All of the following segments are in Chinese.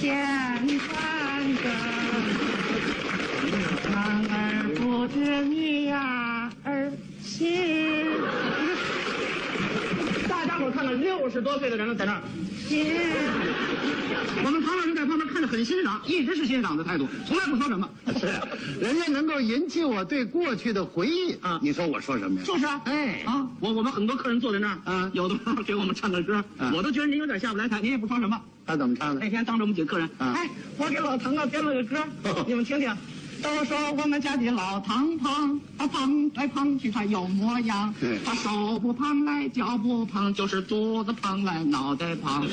牵绊着，男儿不知女儿心。大家伙看看，60多岁的人了，在那儿。我们唐老师在旁边看着很欣赏，一直是欣赏的态度，从来不说什么。 是，人家能够引起我对过去的回忆啊你说我说什么呀？ 就是啊， 哎啊，我们很多客人坐在那儿， 啊有的时候给我们唱个歌，我都觉得您有点下不来台，您也不说什么。 他怎么唱的？ 那天当着我们几个客人，哎，我给老唐啊编了个歌，你们听听。都说我们家的老唐胖，他胖来胖去他有模样，他手不胖来脚不胖，就是肚子胖来脑袋胖。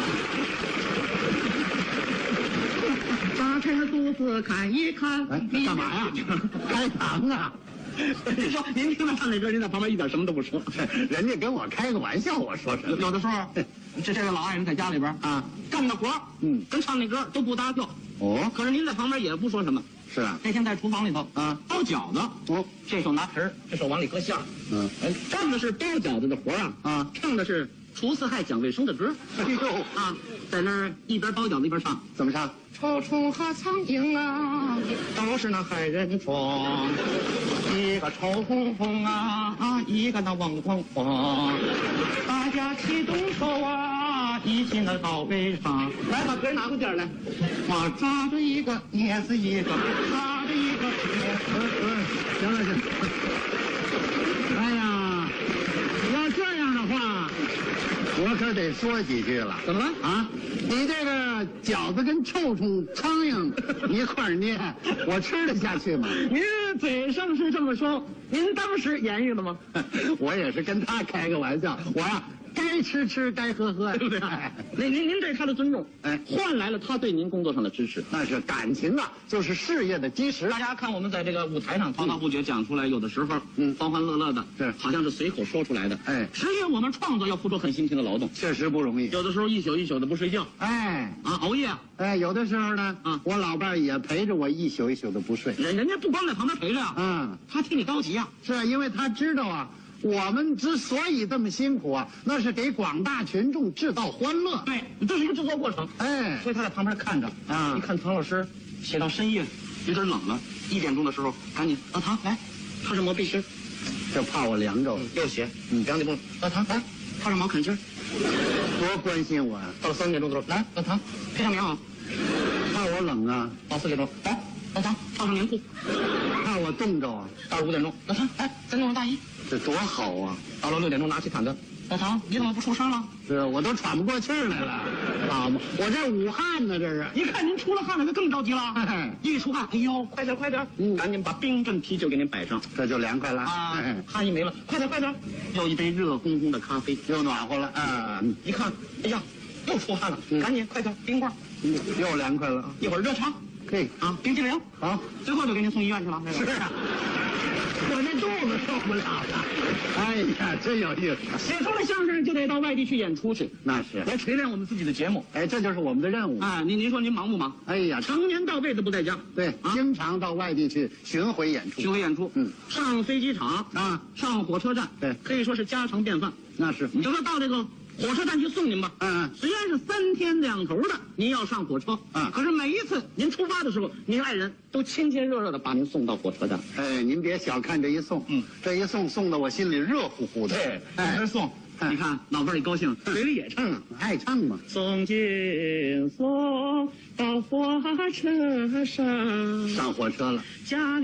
打开肚子看一看， 哎，干嘛呀？开膛啊！ 你说您听他唱那歌，您在旁边一点什么都不说， 人家跟我开个玩笑，我说什么？ 有的时候，这位老爱人在家里边啊， 干的活，跟唱那歌都不搭调。 哦， 可是您在旁边也不说什么。 是啊， 那天在厨房里头啊， 包饺子，这手拿盆儿，这手往里搁馅儿，干的是包饺子的活啊，唱的是除四害讲卫生的歌。 哎呦啊，在那儿一边包饺子一边唱， 怎么唱？ 臭虫和苍蝇啊，都是那害人虫，一个臭烘烘啊，一个那嗡嗡嗡，大家齐动手啊，一起那搞卫生。来，把歌拿过点来，我抓着一个捏死一个，抓着一个捏死。 行了行了。哎呀，要这样的话，我可得说几句了。 怎么了啊？你这个饺子跟臭虫、苍蝇一块儿捏，我吃得下去吗？ 您嘴上是这么说，您当时言语了吗？ 我也是跟他开个玩笑，我呀该吃吃，该喝喝， 对不对？您对他的尊重，换来了他对您工作上的支持。 那是感情啊，就是事业的基石。 大家看我们在这个舞台上滔滔不绝讲出来，有的时候欢欢乐乐的， 是好像是随口说出来的。 哎， 实际我们创作要付出很辛勤的劳动， 确实不容易。 有的时候一宿一宿的不睡觉，熬夜。 哎，有的时候呢，我老伴儿也陪着我一宿一宿的不睡。 人家不光在旁边陪着呀，他替你着急啊。 是啊，因为他知道啊。我们之所以这么辛苦啊，那是给广大群众制造欢乐。 对，这是一个制作过程。 哎， 所以他在旁边看着啊，一看唐老师写到深夜，有点冷了，1点钟的时候，赶紧老唐来，套上毛背心， 这怕我凉着了。 又写2点钟，老唐来，套上毛坎肩， 多关心我啊！ 到了3点钟的时候，来，老唐披上棉袄， 怕我冷啊！ 到4点钟，来，老唐套上棉裤， 怕我冻着啊！ 到了5点钟，老唐来，再弄上大衣。 这多好啊！ 到了6点钟，拿起毯子，老唐，你怎么不出声了？ 是我都喘不过气儿来了，好嘛，我这捂汗呢，这是。 一看您出了汗了，他更着急了。一出汗，哎呦，快点快点，赶紧把冰镇啤酒给您摆上， 这就凉快了啊！汗一没了，快点快点，又一杯热烘烘的咖啡， 又暖和了啊！ 一看，哎呀，又出汗了，赶紧快点冰棍， 又凉快了。 一会儿热茶， 嘿啊，冰激凌， 好， 最后就给您送医院去了。 是啊。我这肚子受不了了，哎呀，真有意思！ 写出了相声就得到外地去演出去， 那是来锤炼我们自己的节目。 哎，这就是我们的任务。 您说您忙不忙？ 哎呀， 常年到位的不在家， 对，经常到外地去巡回演出。 巡回演出，上飞机场啊，上火车站， 对， 可以说是家常便饭。 那是， 你就说到这个火车站去送您吧，虽然是3天2头的，您要上火车，可是每一次您出发的时候，您爱人都亲亲热热的把您送到火车站。 哎，您别小看这一送，这一送送的我心里热乎乎的。 对，这送，你看脑门里高兴，嘴里也唱， 爱唱嘛。 送进送到火车上， 上火车了， 家里。